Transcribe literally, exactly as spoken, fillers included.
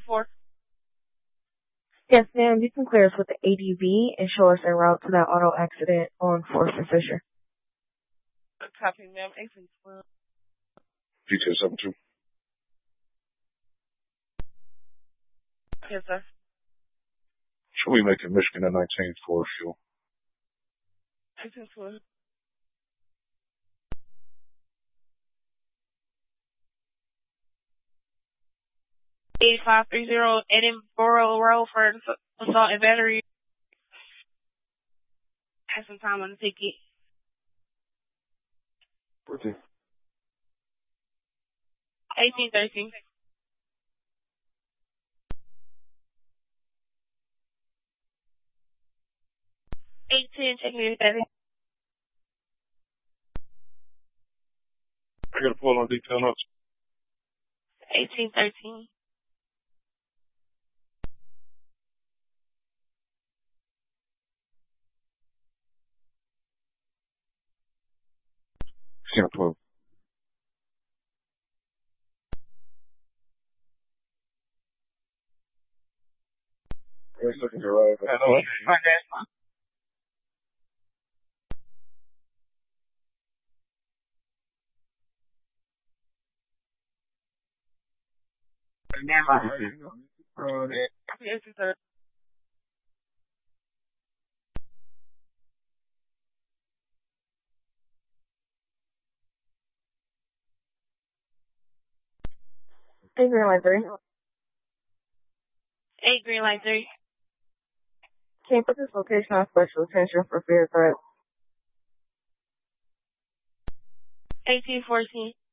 four. Yes, ma'am. You can clear us with the A D V and show us en route to that auto accident on fourth and Fisher. Copy, ma'am. eight ten twelve. G two seven two. Yes, sir. Should we make it Michigan at nineteen for fuel? eight ten twelve. eighty-five thirty Edinboro Road for assault and battery. Have some time on the ticket. fourteen. eighteen thirteen. eighteen checking in status. I got to pull on detail notes. eighteen thirteen. Sierra twelve. Three seconds arrive. I know it. Right, that's fine. Yes, sir. Hey, green light three. Eight green light three. Can you put this location on special attention for fear threat? eighteen fourteen.